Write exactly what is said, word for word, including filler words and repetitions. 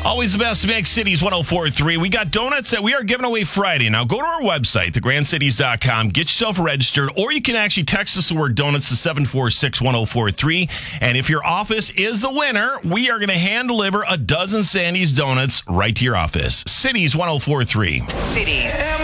Always the best mix, Cities one oh four point three. We got donuts that we are giving away Friday. Now go to our website, the grand cities dot com, get yourself registered, or you can actually text us the word donuts to seven four six, one oh four three. And if your office is the winner, we are going to hand deliver a dozen Sandy's donuts right to your office. Cities one oh four point three. Cities.